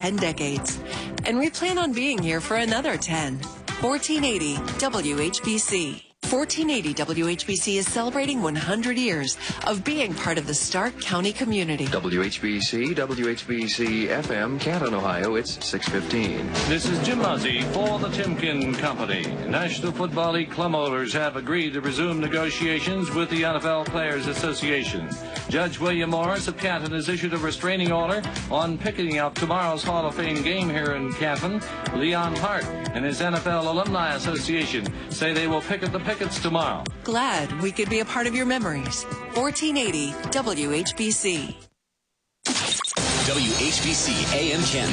10 decades. And we plan on being here for another 10. 1480 WHBC. 1480 WHBC is celebrating 100 years of being part of the Stark County community. WHBC FM, Canton, Ohio, it's 6:15. This is Jim Muzzy for the Timken Company. National Football League club owners have agreed to resume negotiations with the NFL Players Association. Judge William Morris of Canton has issued a restraining order on picketing up tomorrow's Hall of Fame game here in Canton. Leon Hart and his NFL Alumni Association say they will picket the pickets tomorrow. Glad we could be a part of your memories. 1480 WHBC. WHBC AM Canton.